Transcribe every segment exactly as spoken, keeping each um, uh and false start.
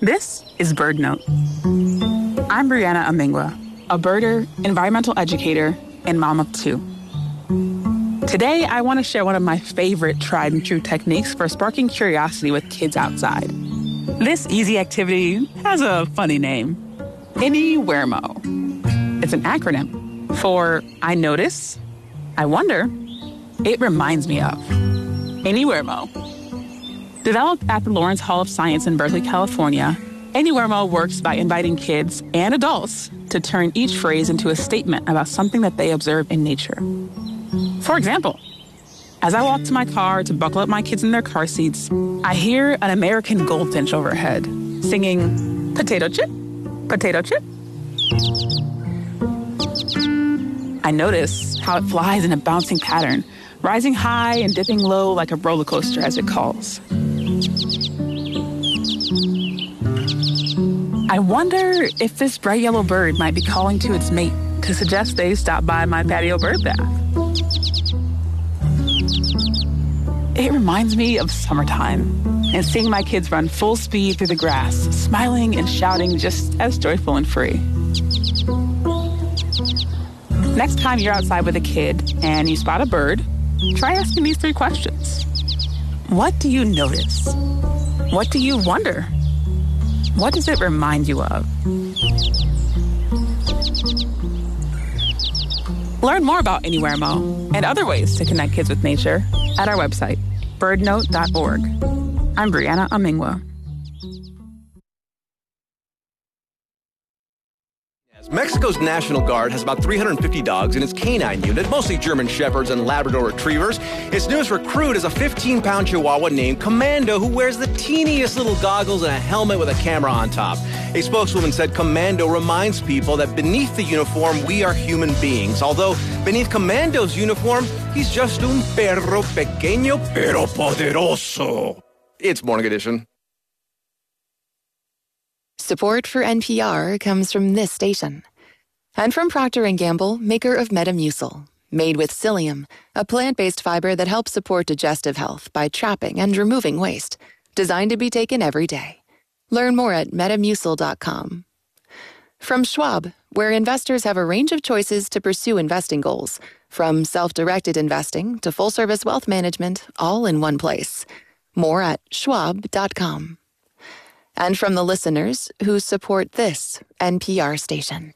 This is Bird Note. I'm Brianna Amingwa, a birder, environmental educator, and mom of two. Today, I want to share one of my favorite tried and true techniques for sparking curiosity with kids outside. This easy activity has a funny name, Anywermo. It's an acronym for I notice, I wonder, it reminds me of. Anywermo. Developed at the Lawrence Hall of Science in Berkeley, California, Anywermo works by inviting kids and adults to turn each phrase into a statement about something that they observe in nature. For example, as I walk to my car to buckle up my kids in their car seats, I hear an American goldfinch overhead singing, potato chip, potato chip. I notice how it flies in a bouncing pattern, rising high and dipping low like a roller coaster as it calls. I wonder if this bright yellow bird might be calling to its mate to suggest they stop by my patio bird bath. It reminds me of summertime and seeing my kids run full speed through the grass, smiling and shouting just as joyful and free. Next time you're outside with a kid and you spot a bird, try asking these three questions. What do you notice? What do you wonder? What does it remind you of? Learn more about Anywermo and other ways to connect kids with nature at our website, bird note dot org. I'm Brianna Amingwa. Mexico's National Guard has about three hundred fifty dogs in its canine unit, mostly German Shepherds and Labrador Retrievers. Its newest recruit is a fifteen-pound Chihuahua named Commando, who wears the teeniest little goggles and a helmet with a camera on top. A spokeswoman said Commando reminds people that beneath the uniform, we are human beings. Although beneath Commando's uniform, he's just un perro pequeño pero poderoso. It's Morning Edition. Support for N P R comes from this station. And from Procter and Gamble, maker of Metamucil. Made with psyllium, a plant-based fiber that helps support digestive health by trapping and removing waste. Designed to be taken every day. Learn more at metamucil dot com. From Schwab, where investors have a range of choices to pursue investing goals. From self-directed investing to full-service wealth management, all in one place. More at schwab dot com. And from the listeners who support this N P R station.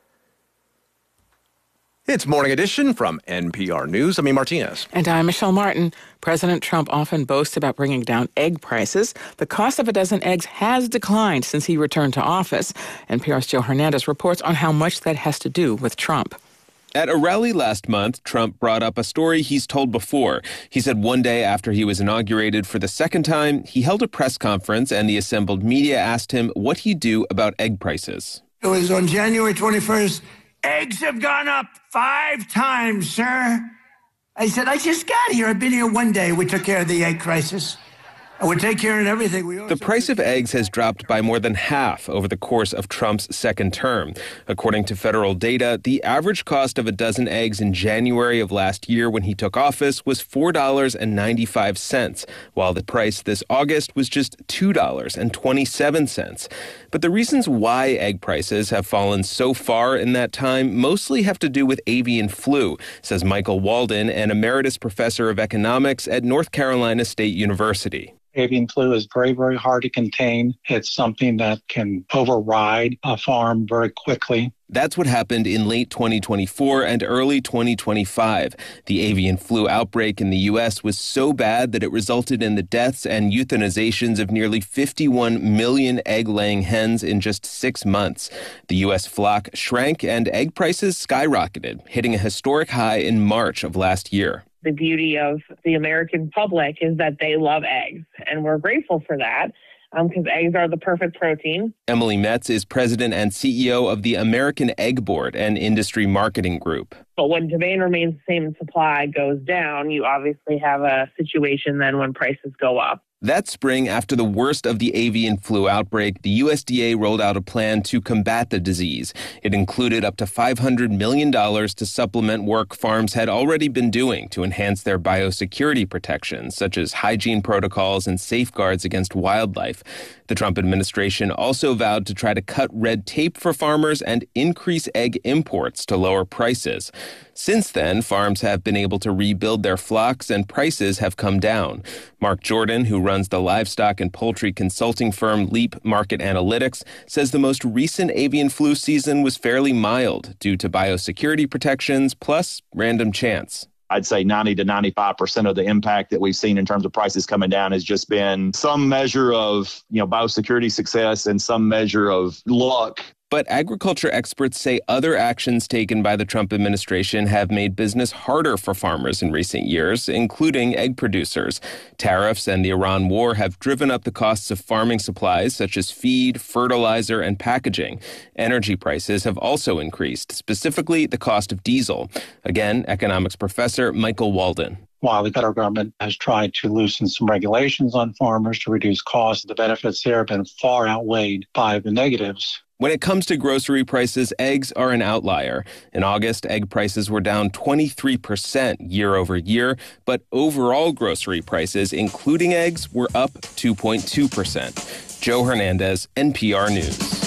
It's Morning Edition from N P R News. I'm Ian Martinez. And I'm Michelle Martin. President Trump often boasts about bringing down egg prices. The cost of a dozen eggs has declined since he returned to office. N P R's Joe Hernandez reports on how much that has to do with Trump. At a rally last month, Trump brought up a story he's told before. He said one day after he was inaugurated for the second time, he held a press conference and the assembled media asked him what he'd do about egg prices. It was on January twenty-first. Eggs have gone up five times, sir. I said, I just got here. I've been here one day. We took care of the egg crisis. And we're taking care of everything. We the price of eggs has dropped by more than half over the course of Trump's second term. According to federal data, the average cost of a dozen eggs in January of last year when he took office was four dollars and ninety-five cents, while the price this August was just two dollars and twenty-seven cents. But the reasons why egg prices have fallen so far in that time mostly have to do with avian flu, says Michael Walden, an emeritus professor of economics at North Carolina State University. Avian flu is very, very hard to contain. It's something that can override a farm very quickly. That's what happened in late twenty twenty-four and early twenty twenty-five. The avian flu outbreak in the U S was so bad that it resulted in the deaths and euthanizations of nearly fifty-one million egg-laying hens in just six months. The U S flock shrank and egg prices skyrocketed, hitting a historic high in March of last year. The beauty of the American public is that they love eggs, and we're grateful for that because um, eggs are the perfect protein. Emily Metz is president and C E O of the American Egg Board, an industry marketing group. But when demand remains the same and supply goes down, you obviously have a situation then when prices go up. That spring, after the worst of the avian flu outbreak, the U S D A rolled out a plan to combat the disease. It included up to five hundred million dollars to supplement work farms had already been doing to enhance their biosecurity protections, such as hygiene protocols and safeguards against wildlife. The Trump administration also vowed to try to cut red tape for farmers and increase egg imports to lower prices. Since then, farms have been able to rebuild their flocks and prices have come down. Mark Jordan, who runs the livestock and poultry consulting firm Leap Market Analytics, says the most recent avian flu season was fairly mild due to biosecurity protections plus random chance. I'd say ninety to ninety-five percent of the impact that we've seen in terms of prices coming down has just been some measure of, you know, biosecurity success and some measure of luck. But agriculture experts say other actions taken by the Trump administration have made business harder for farmers in recent years, including egg producers. Tariffs and the Iran war have driven up the costs of farming supplies such as feed, fertilizer, and packaging. Energy prices have also increased, specifically the cost of diesel. Again, economics professor Michael Walden. While the federal government has tried to loosen some regulations on farmers to reduce costs, the benefits there have been far outweighed by the negatives. When it comes to grocery prices, eggs are an outlier. In August, egg prices were down twenty-three percent year over year, but overall grocery prices, including eggs, were up two point two percent. Joe Hernandez, N P R News.